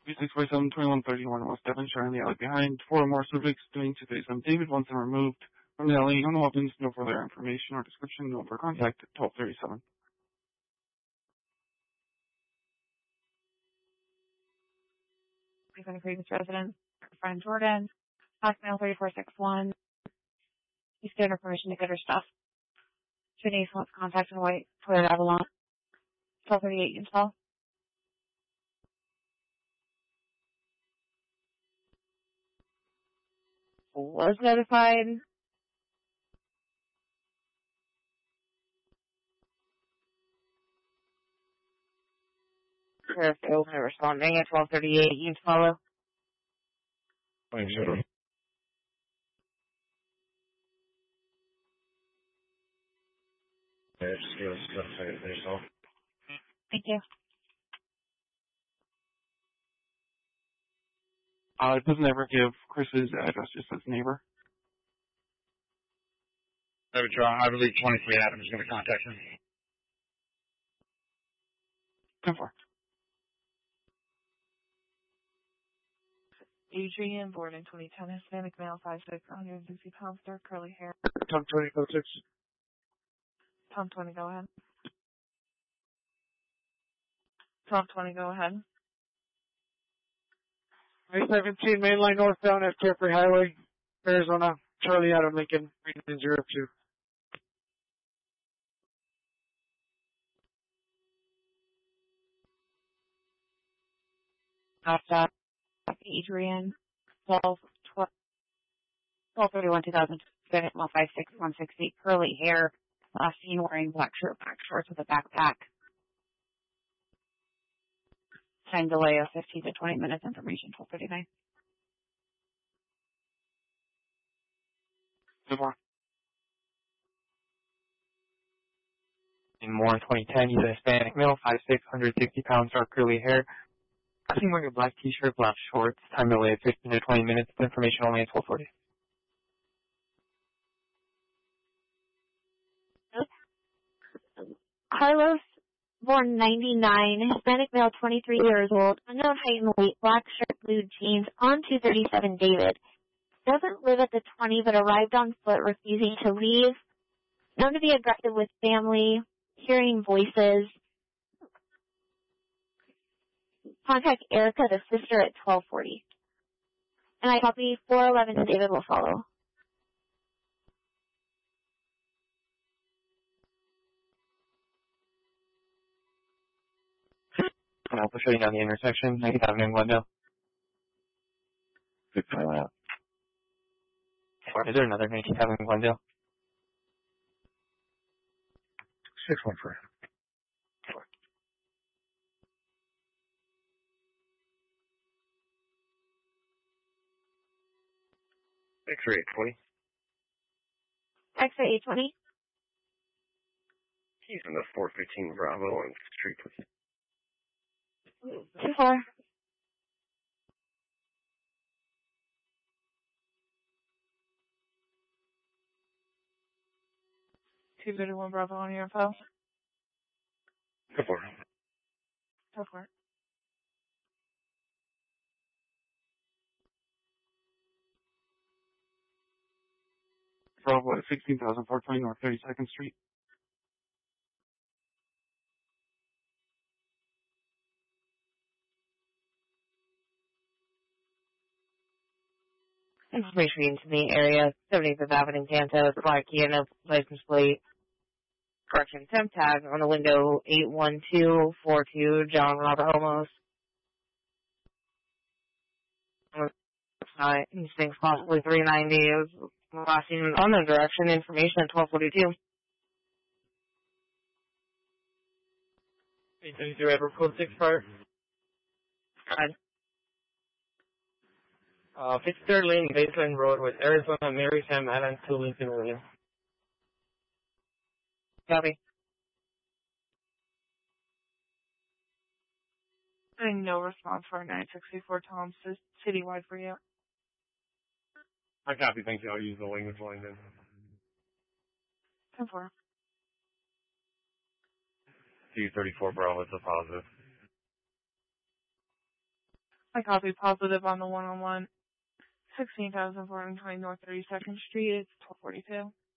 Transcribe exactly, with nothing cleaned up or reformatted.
six by seven, twenty-one thirty-one West Devonshire in the alley behind. Four more subjects doing two thirty-seven David. Once they're removed from the alley, no weapons, no further information or description, no for contact at twelve thirty-seven. From the previous resident, friend Jordan, Hotmail three four six one. He's given her permission to get her stuff. Denise wants contact in white, Toyota Avalon. twelve thirty-eight install. Was notified. Sheriff Open responding at twelve thirty-eight. You follow. Thanks, Sheriff. Yeah, just give us a second there, so. Thank you. Uh, it doesn't ever give Chris's address, just says neighbor. I would try. I believe twenty-three Adams is going to contact him. ten four. Adrian, born in twenty ten, Hispanic male, five six, one hundred sixty pounds, dark curly hair. Tom twenty, code six. Tom twenty, go ahead. Tom twenty, go ahead. I seventeen mainline northbound at Jeffrey Highway, Arizona. Charlie Adam Lincoln, three nine zero two. After Adrian, twelve thirty-one two thousand, Hispanic male, five six, one sixty, curly hair, last seen wearing black shirt, black shorts with a backpack. Time delay of fifteen to twenty minutes. Information twelve thirty-nine. In Moore, twenty ten, he's a Hispanic male, five six, one hundred sixty pounds, dark curly hair. I seen wearing a black t-shirt, black shorts. Time delay of fifteen to twenty minutes. Information only at twelve forty. Carlos, born ninety-nine, Hispanic male, twenty-three years old, unknown height and weight, black shirt, blue jeans, on two thirty-seven David. Doesn't live at the twenty, but arrived on foot, refusing to leave. Known to be aggressive with family, hearing voices. Contact Erica, the sister, at twelve forty. And I copy four eleven and David will follow. And I'll show you down the intersection. ninety thousand in Glendale. Good time out. Is there another nineteen thousand in Glendale? six one four. X-ray eight twenty. X-ray eight twenty. He's in the four fifteen Bravo on Street, please. two four. two thirty-one Bravo on your file. Go for it. Go for it. Bravo at sixteen thousand four twenty North thirty-second Street. Information into the area, seventy-fifth Avenue, Cantos, black key and a license plate. Correction, temp tag on the window, eight one two four two, John Robert Homos. Uh, he thinks possibly three ninety is last seen on the direction. Information at twelve forty-two. eight thirty-three Edward Code six Fire. Good. Uh, fifty-third Lane, Baseline Road with Arizona, Mary Sam Allen to Lincoln William. Copy. And no response for nine sixty-four Tom, citywide for you. I copy, thank you. I'll use the language line then. ten four. C thirty-four Bravo, it's a positive. I copy positive on the one-on-one. sixteen thousand four hundred twenty North thirty-second Street. It's twelve forty-two.